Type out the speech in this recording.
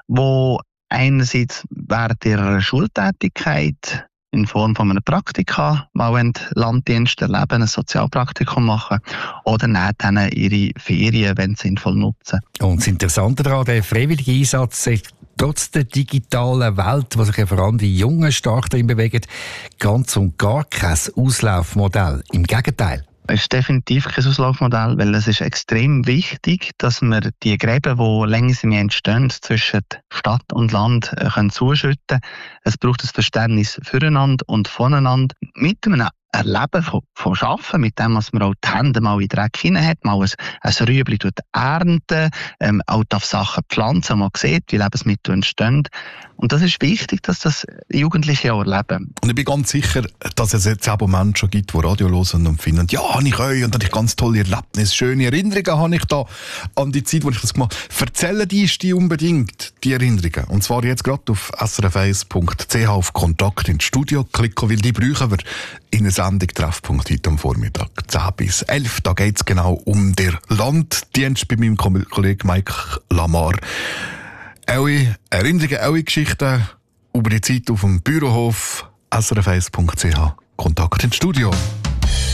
die einerseits während ihrer Schultätigkeit in Form von einem Praktika mal Landdienst erleben, ein Sozialpraktikum machen oder dann ihre Ferien, wenn sie sinnvoll nutzen. Und das Interessante daran, der freiwillige Einsatz ist trotz der digitalen Welt, wo sich ja vor allem die Jungen stark darin bewegen, ganz und gar kein Auslaufmodell. Im Gegenteil. Es ist definitiv kein Auslaufmodell, weil es ist extrem wichtig, dass wir die Gräben, die längst entstehen, zwischen Stadt und Land zuschütten können. Es braucht ein Verständnis füreinander und voneinander mit einem Erleben von Arbeiten, mit dem, dass man auch die Hände mal in den Dreck hinein hat, mal ein Rüebli ernten, auch Sachen pflanzen, man sieht, wie Lebensmittel entstehen. Und das ist wichtig, dass das Jugendliche auch erleben. Und ich bin ganz sicher, dass es jetzt auch Menschen schon gibt, die Radio hören und finden, ja, habe ich euch und hatte ich ganz tolle Erlebnisse, schöne Erinnerungen habe ich da an die Zeit, wo ich das gemacht habe. Erzählen die unbedingt, die Erinnerungen. Und zwar jetzt gerade auf srf1.ch auf Kontakt ins Studio klicken, weil die brauchen wir in einer Sendung Treffpunkt heute am Vormittag 10 bis 11. Da geht es genau um den Landdienst bei meinem Kollegen Mike Lamar. Eure Erinnerungen, eure Geschichten über die Zeit auf dem Bürohof srf1.ch. Kontakt ins Studio.